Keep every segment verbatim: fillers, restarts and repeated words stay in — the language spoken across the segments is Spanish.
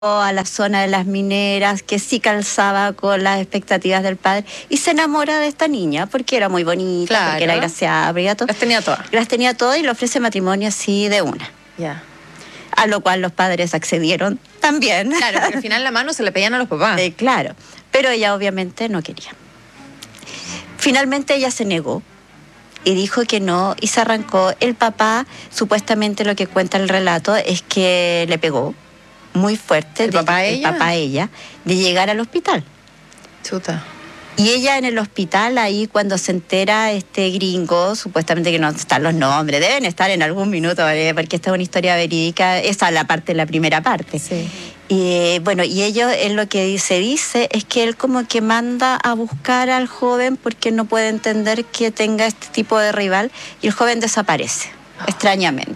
a la zona de las mineras, que sí calzaba con las expectativas del padre, y se enamora de esta niña porque era muy bonita, Claro. porque era graciada, todo. Las tenía todas. Las tenía todas y le ofrece matrimonio así de una. Ya. A lo cual los padres accedieron también. Claro, porque al final la mano se le pedían a los papás. Eh, claro, pero ella obviamente no quería. Finalmente ella se negó y dijo que no y se arrancó. El papá, supuestamente lo que cuenta el relato es que le pegó muy fuerte. ¿El papá a ella? El papá a ella, de llegar al hospital. Chuta. Y ella en el hospital, ahí cuando se entera este gringo, supuestamente que no están los nombres, deben estar en algún minuto, ¿vale? Porque esta es una historia verídica, esa es la parte, la primera parte. Sí. Y bueno, y ellos, él lo que se dice es que él como que manda a buscar al joven porque no puede entender que tenga este tipo de rival, y el joven desaparece, extrañamente.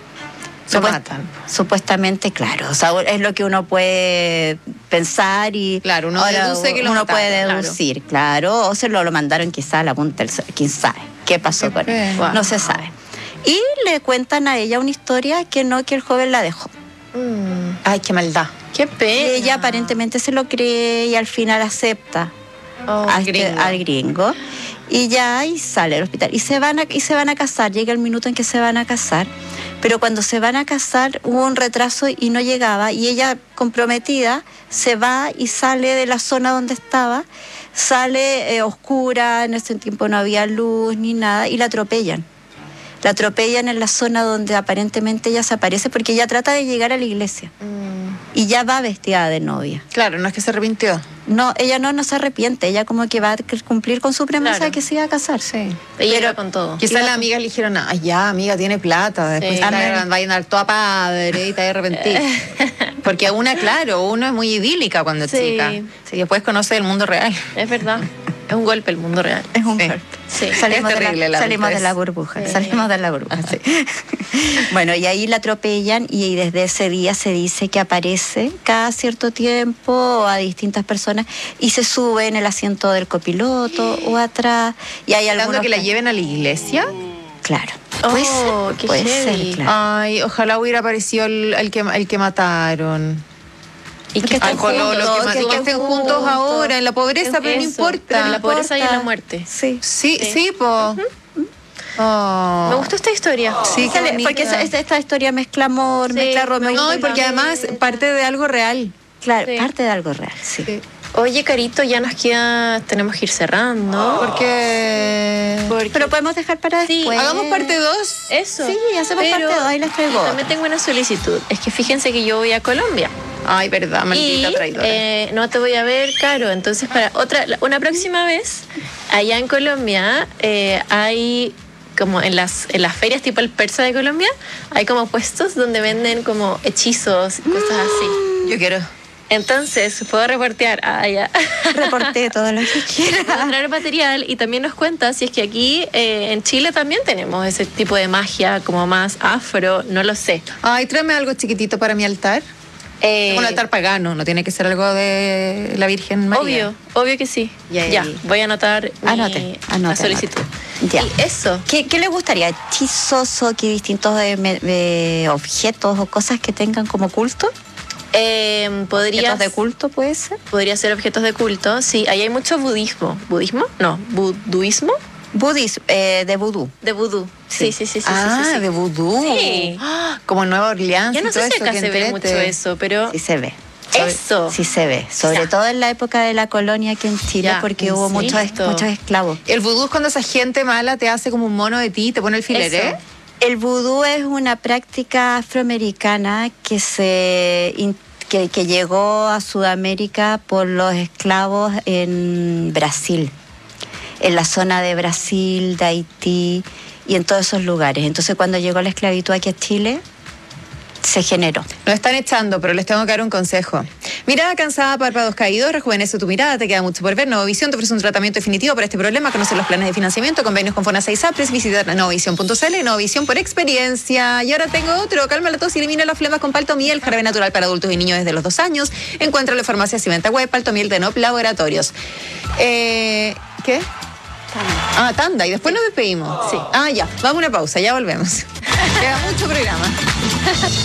Lo Supuest- matan. Supuestamente, claro, o sea, es lo que uno puede pensar y Claro, uno ahora deduce que lo uno mataron, puede claro. deducir, claro. o se lo, lo mandaron quizá a la punta del, quién sabe qué pasó Qué con él, pena. no se sabe. Y le cuentan a ella una historia que no, que el joven la dejó. Mm. Ay, qué maldad. Qué Y pena. ella aparentemente se lo cree y al final acepta Oh, a este- gringo. al gringo. Y ya y sale del hospital. Y se van a, y se van a casar. Llega el minuto en que se van a casar. Pero cuando se van a casar hubo un retraso y no llegaba. Y ella, comprometida, se va y sale de la zona donde estaba. Sale eh, oscura, en ese tiempo no había luz ni nada. Y la atropellan. La atropellan en la zona donde aparentemente ella se aparece porque ella trata de llegar a la iglesia. Mm. Y ya va vestida de novia. Claro, no es que se arrepintió. No, ella no, no se arrepiente, ella como que va a cumplir con su promesa Claro. de que se iba a casar. Sí. Ella Pero- iba con todo. Quizás Iba las con- amigas le dijeron, ay, ya, amiga, tiene plata. Después Sí. te Amén. va a andar toda padre y te va a arrepentir. Porque una, claro, uno es muy idílica cuando es Sí. chica. Sí, después conoce el mundo real. Es verdad. Es un golpe el mundo real. Es un Sí. golpe. Sí. Salimos, Es de, terrible la, la salimos de adultez. la burbuja, Sí. salimos de la burbuja, sí. Bueno, y ahí la atropellan y desde ese día se dice que aparece cada cierto tiempo a distintas personas y se sube en el asiento del copiloto o atrás. Y hay Hablando algunos que la lleven a la iglesia. Claro. Oh, puede ser, qué puede heavy. ser, claro. Ay, ojalá hubiera aparecido el, el que, el que mataron. Y que Al estén Pololo, juntos, que que, ma- que estén estén juntos juntos. ahora, en la pobreza, pero no Eso, importa. pero en la pobreza y en la importa. muerte. Sí. Sí, Sí. sí, po. Oh. Me gustó esta historia. Sí, qué Sale- bonita. porque esa- esta, esta historia mezcla amor, Sí, mezcla Romeo No, y y porque Julieta. además parte de algo real. Claro, Sí. parte de algo real, sí. Sí. Oye, Carito, ya nos queda, tenemos que ir cerrando. Porque... Porque- Pero podemos dejar para Sí. después. Hagamos parte dos. Eso. Sí, hacemos Pero parte dos, ahí les traigo. También tengo una solicitud. Es que fíjense que yo voy a Colombia. Ay, verdad, maldita y traidora. eh, no te voy a ver, Caro. Entonces, para otra, una próxima vez, allá en Colombia, eh, hay como en las, en las ferias tipo el persa de Colombia, hay como puestos donde venden como hechizos y cosas así. Yo quiero. Entonces, puedo reportear allá. Reporté todo lo que quiera. Puedo traer material y también nos cuenta si es que aquí eh, en Chile también tenemos ese tipo de magia como más afro, no lo sé. Ay, tráeme algo chiquitito para mi altar. Eh, Un altar pagano, no tiene que ser algo de la Virgen María. Obvio, obvio que sí. Ya, Ya, ya. voy a anotar mi Anote, anote, la solicitud. Ya. Y eso. ¿Qué, ¿Qué le gustaría? ¿Hechizos o qué distintos eh, me- eh, objetos o cosas que tengan como culto? Eh, podría, ¿Objetos de culto puede ser? podría ser objetos de culto. Sí, ahí hay mucho budismo. ¿Budismo? No, buduismo. Budismo, eh, de vudú. De vudú. Sí, sí, sí, sí. Ah, sí, sí, sí. de vudú. Sí. Ah, como en Nueva Orleans Ya y no todo sé si eso, acá que se ve entrete. mucho eso, pero Sí se ve. eso. Sí se ve. Sobre Ya. todo en la época de la colonia aquí en Chile, Ya, porque hubo muchos, es- insisto. muchos esclavos. El vudú es cuando esa gente mala te hace como un mono de ti y te pone el fileré. Eso. El vudú es una práctica afroamericana que se in- que, que llegó a Sudamérica por los esclavos en Brasil, en la zona de Brasil, de Haití y en todos esos lugares. Entonces, cuando llegó la esclavitud aquí a Chile, se generó. Nos están echando, pero les tengo que dar un consejo. Mirada cansada, párpados caídos, rejuvenece tu mirada, te queda mucho por ver. Novovisión te ofrece un tratamiento definitivo para este problema. Conoce los planes de financiamiento, convenios con Fonasa y Sapres, visita novovisión punto c l, Novovisión por experiencia. Y ahora tengo otro, calma la tos y elimina las flemas con Paltomiel, jarabe natural para adultos y niños desde los dos años. Encuéntralo en farmacias y venta web, Paltomiel de Nop Laboratorios. Eh, ¿Qué? Ah, tanda, y después nos despedimos. Sí. Ah, ya, vamos a una pausa, ya volvemos. Queda mucho programa.